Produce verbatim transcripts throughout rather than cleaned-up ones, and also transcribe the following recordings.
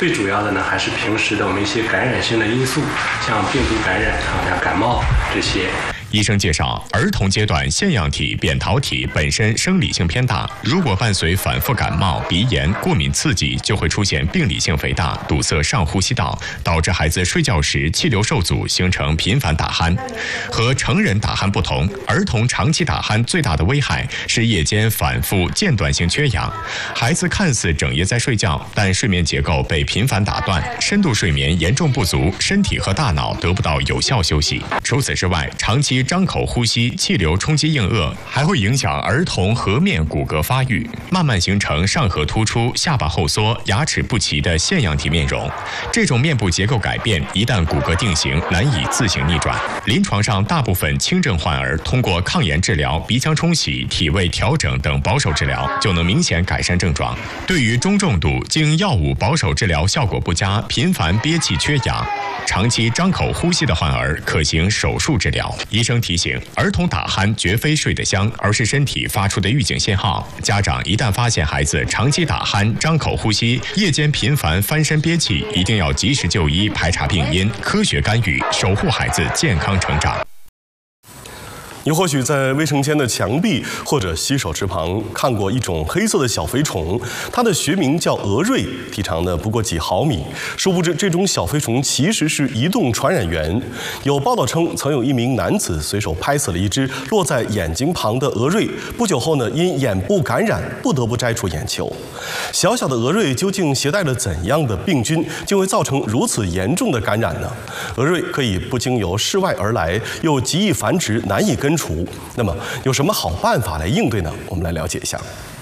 最主要的呢，还是平时的我们一些感染性的因素，像病毒感染啊，像感冒这些。 医生介绍，儿童阶段腺样体、扁桃体本身生理性偏大，如果伴随反复感冒、鼻炎、过敏刺激，就会出现病理性肥大，堵塞上呼吸道，导致孩子睡觉时气流受阻，形成频繁打鼾。和成人打鼾不同，儿童长期打鼾最大的危害是夜间反复间断性缺氧。孩子看似整夜在睡觉，但睡眠结构被频繁打断，深度睡眠严重不足，身体和大脑得不到有效休息。除此之外，长期张口呼吸，气流冲击硬腭，还会影响儿童颌面骨骼发育，慢慢形成上颌突出、下巴后缩、牙齿不齐的腺样体面容。这种面部结构改变一旦骨骼定型，难以自行逆转。临床上，大部分轻症患儿通过抗炎治疗、鼻腔冲洗、体位调整等保守治疗，就能明显改善症状。对于中重度经药物保守治疗效果不佳、频繁憋气缺氧、长期张口呼吸的患儿，可行手术治疗。医生提醒，儿童打鼾绝非睡得香，而是身体发出的预警信号。家长一旦发现孩子长期打鼾、张口呼吸、夜间频繁翻身憋气，一定要及时就医，排查病因，科学干预，守护孩子健康成长。 你或许在卫生间的墙壁或者洗手池旁看过一种黑色的小肥虫，它的学名叫蛾蚋，体长呢不过几毫米。殊不知，这种小肥虫其实是移动传染源。有报道称，曾有一名男子随手拍死了一只落在眼睛旁的蛾蚋，不久后呢，因眼部感染不得不摘除眼球。小小的蛾蚋究竟携带了怎样的病菌，竟会造成如此严重的感染呢？蛾蚋可以不经由室外而来，又极易繁殖，难以根除。那么有什么好办法来应对呢？我们来了解一下。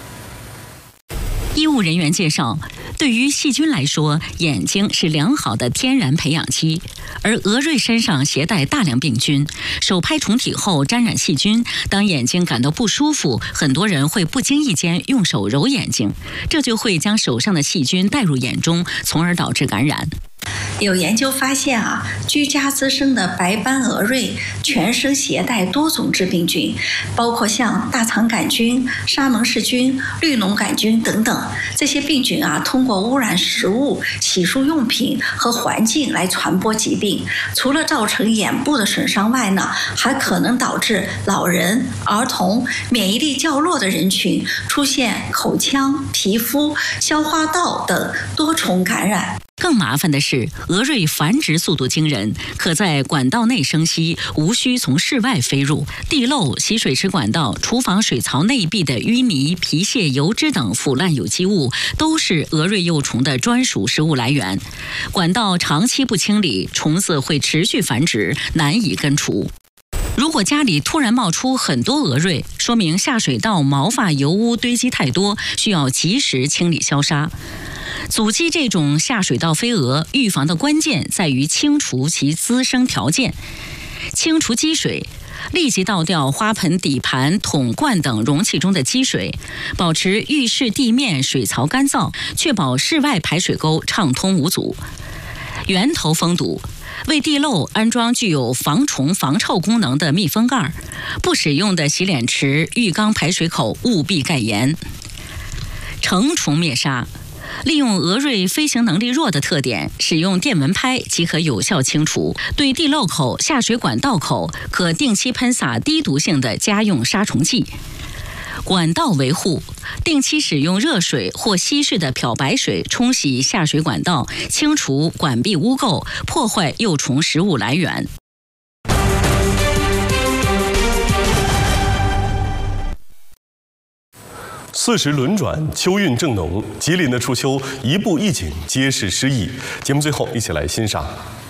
医务人员介绍，对于细菌来说，眼睛是良好的天然培养基，而蛾蚋身上携带大量病菌，手拍虫体后沾染细菌，当眼睛感到不舒服，很多人会不经意间用手揉眼睛，这就会将手上的细菌带入眼中，从而导致感染。 有研究发现啊，居家滋生的白斑蛾蚋全身携带多种致病菌，包括像大肠杆菌、沙门氏菌、绿脓杆菌等等。这些病菌啊，通过污染食物、洗漱用品和环境来传播疾病。除了造成眼部的损伤外呢，还可能导致老人、儿童、免疫力较弱的人群出现口腔、皮肤、消化道等多重感染。 更麻烦的是，蛾蚋繁殖速度惊人，可在管道内生息，无需从室外飞入。地漏、洗水池管道、厨房水槽内壁的淤泥、皮屑、油脂等腐烂有机物，都是蛾蚋幼虫的专属食物来源。管道长期不清理，虫子会持续繁殖，难以根除。如果家里突然冒出很多蛾蚋，说明下水道毛发油污堆积太多，需要及时清理消杀。阻击这种下水道飞蛾，预防的关键在于清除其滋生条件。清除积水，立即倒掉花盆、底盘、桶罐等容器中的积水，保持浴室地面水槽干燥，确保室外排水沟畅通无阻。源头封堵，为地漏安装具有防虫防臭功能的密封盖，不使用的洗脸池、浴缸排水口务必盖严。成虫灭杀，利用蛾蚋飞行能力弱的特点，使用电蚊拍即可有效清除。对地漏口、下水管道口，可定期喷洒低毒性的家用杀虫剂。管道维护，定期使用热水或稀释的漂白水冲洗下水管道，清除管壁污垢，破坏幼虫食物来源。 四时轮转，秋韵正浓，吉林的初秋，一步一景皆是诗意。节目最后，一起来欣赏